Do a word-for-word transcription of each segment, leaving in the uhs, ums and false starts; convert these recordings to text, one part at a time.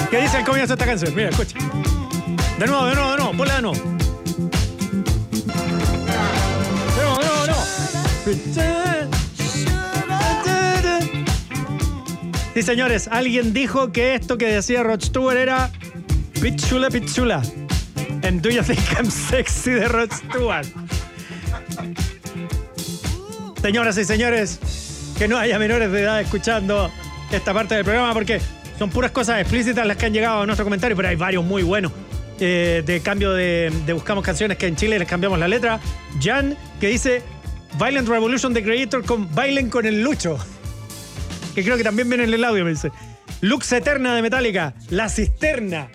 ¿Qué dice al comienzo de esta canción? Mira, escucha. De nuevo, de nuevo, de nuevo. Ponle de nuevo. De nuevo, de nuevo, de nuevo. Sí, señores, alguien dijo que esto que decía Rod Stewart era Pichula, Pichula. And Do You Think I'm Sexy de Rod Stewart. Señoras y señores, que no haya menores de edad escuchando esta parte del programa porque son puras cosas explícitas las que han llegado a nuestro comentario, pero hay varios muy buenos. Eh, de cambio de, de buscamos canciones que en Chile les cambiamos la letra. Jan, que dice Violent Revolution The Creator con Bailen con el Lucho, que creo que también viene en el audio, me dice. Lux Eterna de Metallica, La Cisterna.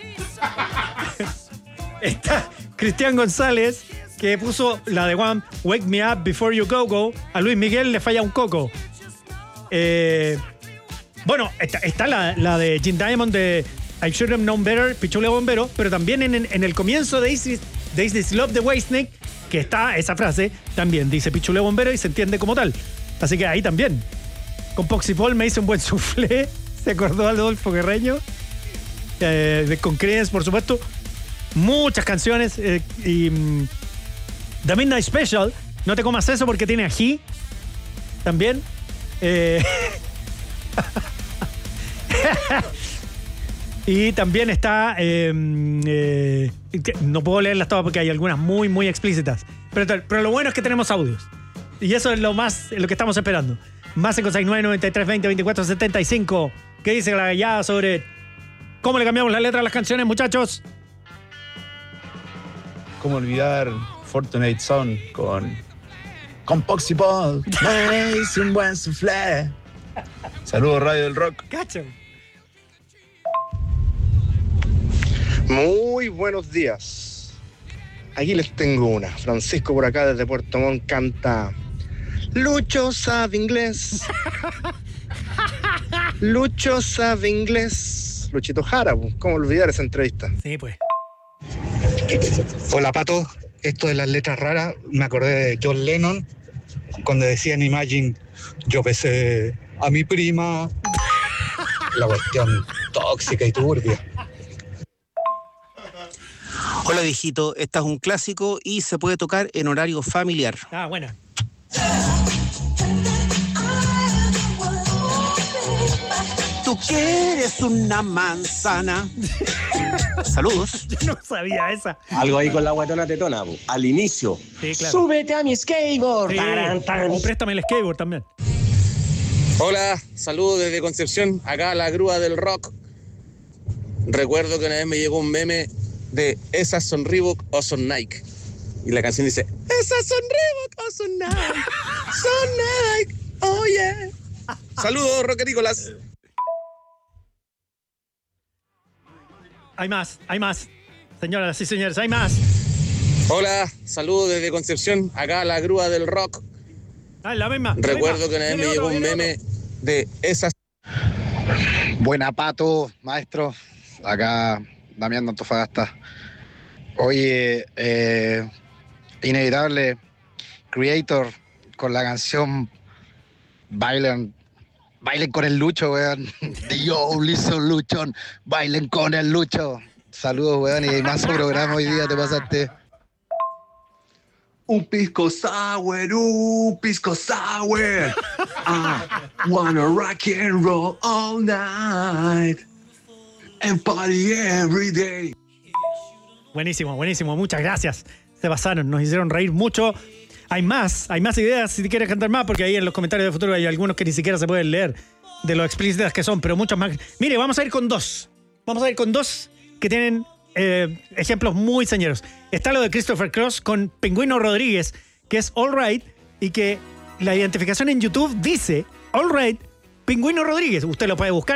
Está Cristian González, que puso la de One, Wake Me Up Before You Go Go. A Luis Miguel le falla un coco. Eh, bueno, está, está la, la de Jim Diamond de I Should Have Known Better, Pichule Bombero, pero también en, en el comienzo de Is This, de Is This Love the Whitesnake, que está esa frase, también dice Pichule Bombero y se entiende como tal. Así que ahí también. Con Poxy Paul me hice un buen soufflé. Se acordó Adolfo Guerreño. Eh, de, con Creedence, por supuesto. Muchas canciones. Eh, y um, The Midnight Special. No te comas eso porque tiene ají. También. Eh, y también está. Eh, eh, no puedo leerlas todas porque hay algunas muy, muy explícitas. Pero, pero lo bueno es que tenemos audios. Y eso es lo más, lo que estamos esperando. Más cinco seis nueve, noventa y tres, veinte, veinticuatro, setenta y cinco. ¿Qué dice la gallada sobre cómo le cambiamos la letra a las canciones, muchachos? ¿Cómo olvidar Fortunate Son con, con Poxy Paul? Me hice un buen soufflé. Saludos, Radio del Rock. Cacho. Muy buenos días. Aquí les tengo una. Francisco por acá desde Puerto Montt canta Lucho sabe inglés. Lucho sabe inglés. Luchito Jara, ¿cómo olvidar esa entrevista? Sí, pues. Hola, Pato. Esto de las letras raras, me acordé de John Lennon cuando decía en Imagine, yo besé a mi prima. La cuestión tóxica y turbia. Hola, viejito. Esta es un clásico y se puede tocar en horario familiar. Ah, buena. Tú quieres una manzana. Saludos. Yo no sabía esa. Algo ahí con la guatona tetona, po. Al inicio. Sí, claro. Súbete a mi skateboard. Sí. Taran, tan. O préstame el skateboard también. Hola, saludos desde Concepción, acá la grúa del rock. Recuerdo que una vez me llegó un meme de esas son Reebok o son Nike. Y la canción dice, esas son Reebok o son Nike. Son Nike, oh yeah. Saludos, rockerícolas. Hay más, hay más. Señoras y señores, hay más. Hola, saludos desde Concepción, acá la grúa del rock. Ah, la misma. la Recuerdo misma. que una vez Viene me llegó otro, un viene meme otro. de esas. Buena, Pato, maestro. Acá, Damián de Antofagasta. Oye, eh, inevitable, Creator con la canción Bailen, bailen con el Lucho, weón. Yo, listo, Luchón, bailen con el Lucho. Saludos, weón, y más su programa hoy día te pasaste. Un pisco sour, un pisco sour. I wanna rock and roll all night and party every day. Buenísimo, buenísimo. Muchas gracias. Se pasaron, nos hicieron reír mucho. Hay más, hay más ideas si quieres cantar más, porque ahí en los comentarios de futuro hay algunos que ni siquiera se pueden leer de lo explícitas que son, pero muchos más. Mire, vamos a ir con dos. Vamos a ir con dos que tienen eh, ejemplos muy señeros. Está lo de Christopher Cross con Pingüino Rodríguez, que es All Right, y que la identificación en YouTube dice All Right, Pingüino Rodríguez. Usted lo puede buscar.